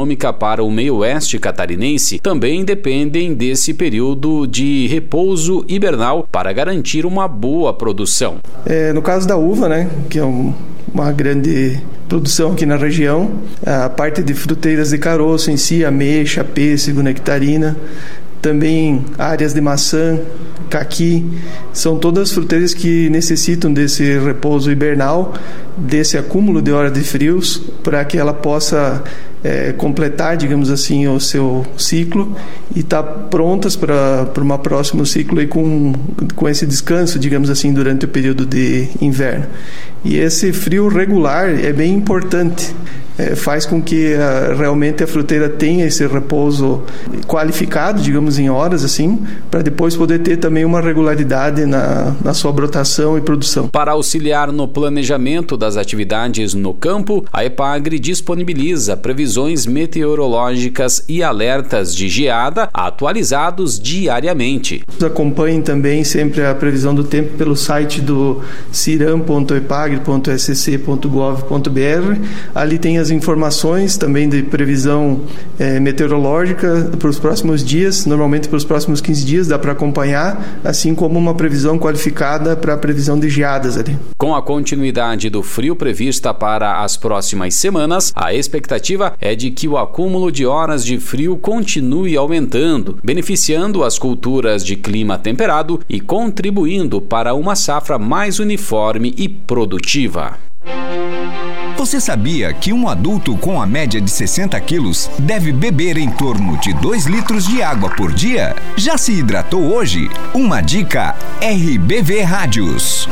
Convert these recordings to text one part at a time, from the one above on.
econômica para o meio-oeste catarinense também dependem desse período de repouso hibernal para garantir uma boa produção. No caso da uva, né, que é uma grande produção aqui na região, a parte de fruteiras de caroço em si, ameixa, pêssego, nectarina, também áreas de maçã, caqui, são todas fruteiras que necessitam desse repouso hibernal, desse acúmulo de horas de frios, para que ela possa completar, digamos assim, o seu ciclo e estar prontas para um próximo ciclo aí com esse descanso, digamos assim, durante o período de inverno. E esse frio regular é bem importante. Faz com que realmente a fruteira tenha esse repouso qualificado, digamos, em horas, assim, para depois poder ter também uma regularidade na sua brotação e produção. Para auxiliar no planejamento das atividades no campo, a EPAGRE disponibiliza previsões meteorológicas e alertas de geada atualizados diariamente. Acompanhem também sempre a previsão do tempo pelo site do ciram.epagre.sc.gov.br. Ali tem as informações também de previsão meteorológica para os próximos dias, normalmente para os próximos 15 dias dá para acompanhar, assim como uma previsão qualificada para a previsão de geadas ali. Com a continuidade do frio prevista para as próximas semanas, a expectativa é de que o acúmulo de horas de frio continue aumentando, beneficiando as culturas de clima temperado e contribuindo para uma safra mais uniforme e produtiva. Você sabia que um adulto com a média de 60 quilos deve beber em torno de 2 litros de água por dia? Já se hidratou hoje? Uma dica RBV Rádios.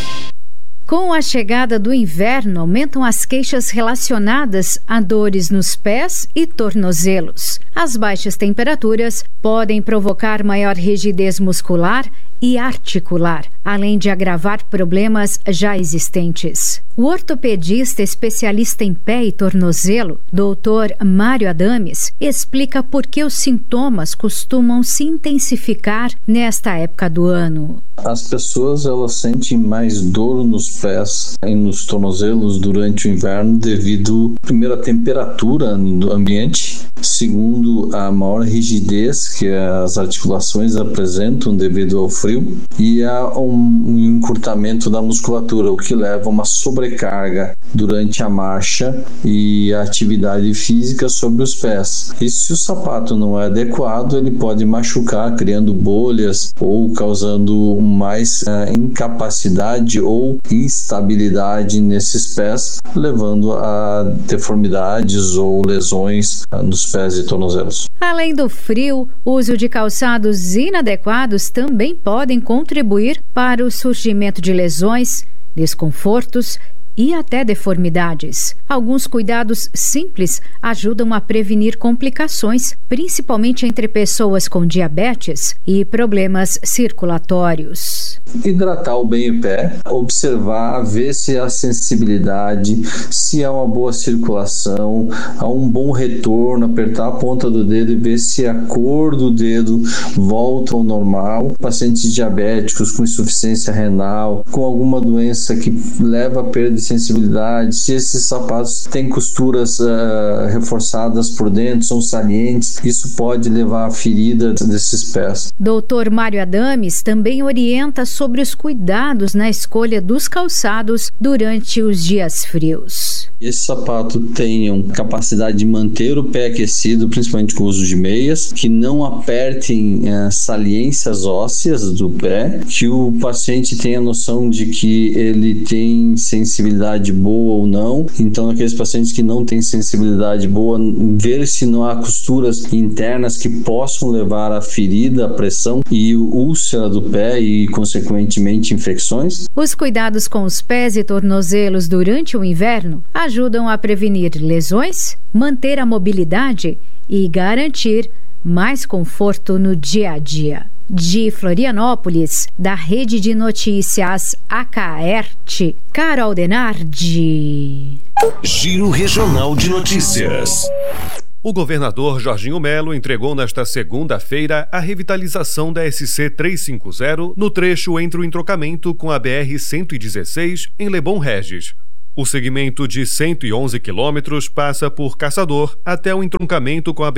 Com a chegada do inverno, aumentam as queixas relacionadas a dores nos pés e tornozelos. As baixas temperaturas podem provocar maior rigidez muscular e articular, além de agravar problemas já existentes. O ortopedista especialista em pé e tornozelo, Dr. Mário Adames, explica por que os sintomas costumam se intensificar nesta época do ano. As pessoas elas sentem mais dor nos pés e nos tornozelos durante o inverno devido, primeiro, à temperatura do ambiente, segundo, a maior rigidez que as articulações apresentam devido ao frio e a um encurtamento da musculatura, o que leva a uma sobrecarga durante a marcha e a atividade física sobre os pés. E se o sapato não é adequado, ele pode machucar, criando bolhas ou causando mais incapacidade ou instabilidade nesses pés, levando a deformidades ou lesões nos pés e tornozelos. Além do frio, o uso de calçados inadequados também podem contribuir para o surgimento de lesões, desconfortos e até deformidades. Alguns cuidados simples ajudam a prevenir complicações, principalmente entre pessoas com diabetes e problemas circulatórios. Hidratar bem o pé, observar, ver se há sensibilidade, se há uma boa circulação, há um bom retorno, apertar a ponta do dedo e ver se a cor do dedo volta ao normal. Pacientes diabéticos com insuficiência renal, com alguma doença que leva a perda de sensibilidade, se esses sapatos têm costuras reforçadas por dentro, são salientes, isso pode levar a ferida desses pés. Dr. Mário Adames também orienta sobre os cuidados na escolha dos calçados durante os dias frios. Esse sapato tenha capacidade de manter o pé aquecido, principalmente com o uso de meias, que não apertem saliências ósseas do pé, que o paciente tenha noção de que ele tem sensibilidade boa ou não. Então, aqueles pacientes que não têm sensibilidade boa, ver se não há costuras internas que possam levar à ferida, à pressão e úlcera do pé e, consequentemente, infecções. Os cuidados com os pés e tornozelos durante o inverno ajudam a prevenir lesões, manter a mobilidade e garantir mais conforto no dia a dia. De Florianópolis, da Rede de Notícias Acaerte, Carol Denardi. Giro Regional de Notícias. O governador Jorginho Melo entregou nesta segunda-feira a revitalização da SC 350 no trecho entre o entrocamento com a BR-116 em Lebon Regis. O segmento de 111 quilômetros passa por Caçador até o entroncamento com a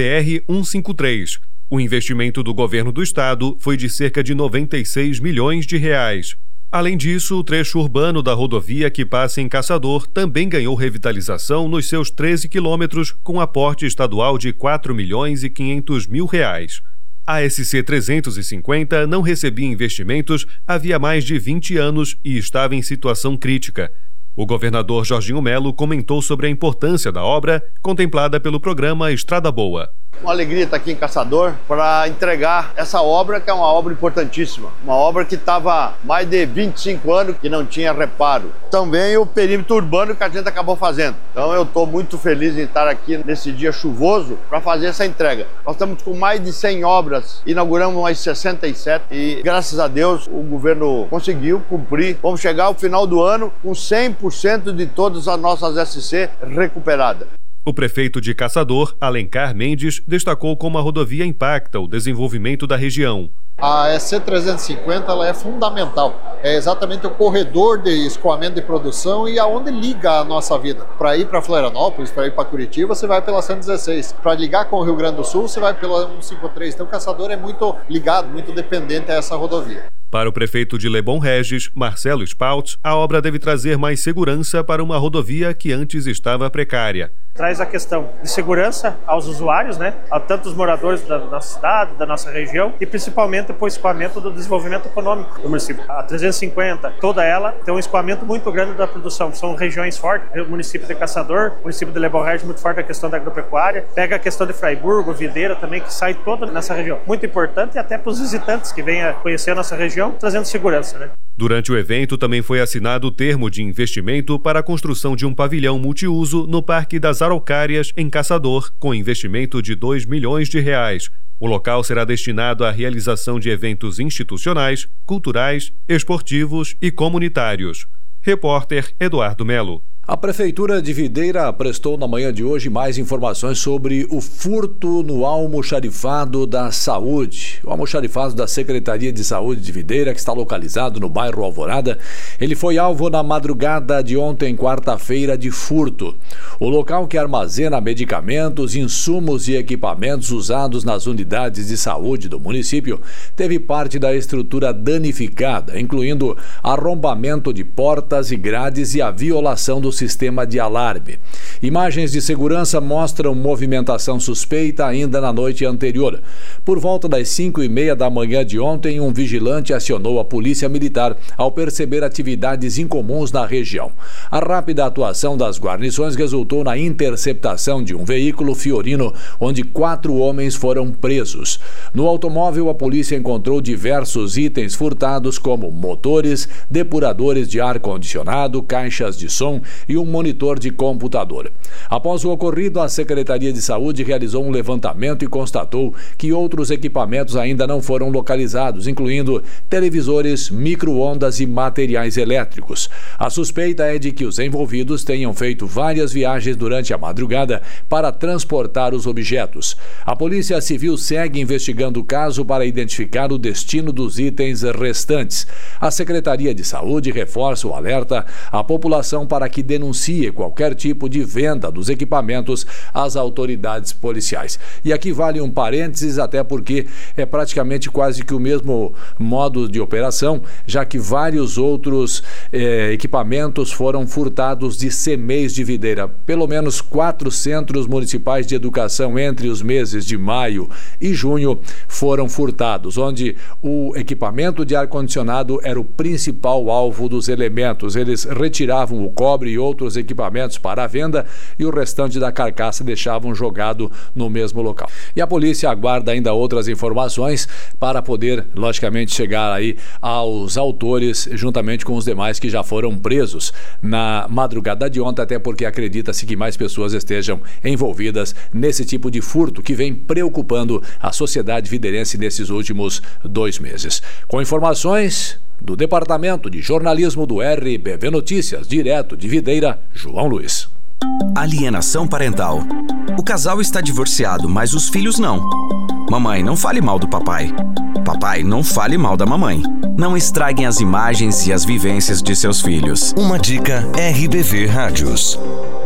BR-153. O investimento do governo do estado foi de cerca de 96 milhões de reais. Além disso, o trecho urbano da rodovia que passa em Caçador também ganhou revitalização nos seus 13 quilômetros, com aporte estadual de 4 milhões e 500 mil reais. A SC 350 não recebia investimentos havia mais de 20 anos e estava em situação crítica. O governador Jorginho Melo comentou sobre a importância da obra contemplada pelo programa Estrada Boa. Uma alegria estar aqui em Caçador para entregar essa obra, que é uma obra importantíssima. Uma obra que estava mais de 25 anos que não tinha reparo. Também o perímetro urbano que a gente acabou fazendo. Então eu estou muito feliz em estar aqui nesse dia chuvoso para fazer essa entrega. Nós estamos com mais de 100 obras, inauguramos mais 67 e graças a Deus o governo conseguiu cumprir. Vamos chegar ao final do ano com 100% de todas as nossas SC recuperadas. O prefeito de Caçador, Alencar Mendes, destacou como a rodovia impacta o desenvolvimento da região. A SC 350 ela é fundamental, é exatamente o corredor de escoamento de produção e aonde liga a nossa vida. Para ir para Florianópolis, para ir para Curitiba, você vai pela 116. Para ligar com o Rio Grande do Sul, você vai pela 153. Então o Caçador é muito ligado, muito dependente a essa rodovia. Para o prefeito de Lebon Regis, Marcelo Spaltz, a obra deve trazer mais segurança para uma rodovia que antes estava precária. Traz a questão de segurança aos usuários, a tantos moradores da nossa cidade, da nossa região e principalmente para o escoamento do desenvolvimento econômico do município. A 350, toda ela tem um escoamento muito grande da produção. São regiões fortes, o município de Caçador, o município de Lebon Regis muito forte a questão da agropecuária, pega a questão de Fraiburgo, Videira também, que sai toda nessa região. Muito importante até para os visitantes que venham conhecer a nossa região, trazendo segurança. Durante o evento também foi assinado o termo de investimento para a construção de um pavilhão multiuso no Parque das Araucárias, em Caçador, com investimento de 2 milhões de reais. O local será destinado à realização de eventos institucionais, culturais, esportivos e comunitários. Repórter Eduardo Melo. A Prefeitura de Videira prestou na manhã de hoje mais informações sobre o furto no almoxarifado da saúde. O almoxarifado da Secretaria de Saúde de Videira, que está localizado no bairro Alvorada, ele foi alvo na madrugada de ontem, quarta-feira, de furto. O local, que armazena medicamentos, insumos e equipamentos usados nas unidades de saúde do município, teve parte da estrutura danificada, incluindo arrombamento de portas e grades e a violação do sistema de alarme. Imagens de segurança mostram movimentação suspeita ainda na noite anterior. Por volta das 5:30 da manhã de ontem, um vigilante acionou a Polícia Militar ao perceber atividades incomuns na região. A rápida atuação das guarnições resultou na interceptação de um veículo fiorino, onde 4 homens foram presos. No automóvel, a polícia encontrou diversos itens furtados, como motores, depuradores de ar-condicionado, caixas de som e um monitor de computador. Após o ocorrido, a Secretaria de Saúde realizou um levantamento e constatou que outros equipamentos ainda não foram localizados, incluindo televisores, micro-ondas e materiais elétricos. A suspeita é de que os envolvidos tenham feito várias viagens durante a madrugada para transportar os objetos. A Polícia Civil segue investigando o caso para identificar o destino dos itens restantes. A Secretaria de Saúde reforça o alerta à população para que denuncie qualquer tipo de venda dos equipamentos às autoridades policiais. E aqui vale um parênteses, até porque é praticamente quase que o mesmo modo de operação, já que vários outros equipamentos foram furtados de CEMEIs de Videira. Pelo menos 4 centros municipais de educação entre os meses de maio e junho foram furtados, onde o equipamento de ar-condicionado era o principal alvo dos elementos. Eles retiravam o cobre e outros equipamentos para a venda e o restante da carcaça deixavam jogado no mesmo local. E a polícia aguarda ainda outras informações para poder, logicamente, chegar aí aos autores, juntamente com os demais que já foram presos na madrugada de ontem, até porque acredita-se que mais pessoas estejam envolvidas nesse tipo de furto que vem preocupando a sociedade viderense nesses últimos 2 meses. Com informações do Departamento de Jornalismo do RBV Notícias, direto de Videira, João Luiz. Alienação parental. O casal está divorciado, mas os filhos não. Mamãe, não fale mal do papai. papai, não fale mal da mamãe. Não estraguem as imagens e as vivências de seus filhos. Uma dica RBV Rádios.